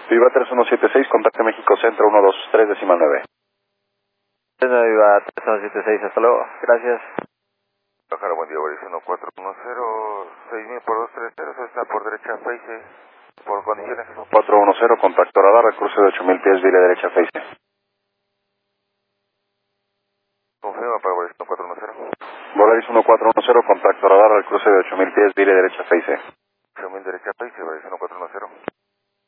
Viva 3176, contacte México Centro 123 decimal 9. Viva 3176, hasta luego. Gracias. Guadalajara, buen día, Boris 1410, 6000 por 230, está por derecha face, por condiciones. 410, contacto radar, al cruce de 8000 pies, vía derecha face. Confirma para Boris 1410. Volaris 1410, contacto radar, al cruce de 8000 pies, vía derecha face. 8000 derecha face, Boris 1410.